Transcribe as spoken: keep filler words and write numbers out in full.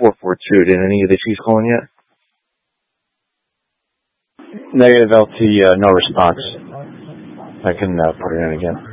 four four two. Did any of the Chiefs call in yet? Negative L T, uh, no response. I can uh, put it in again.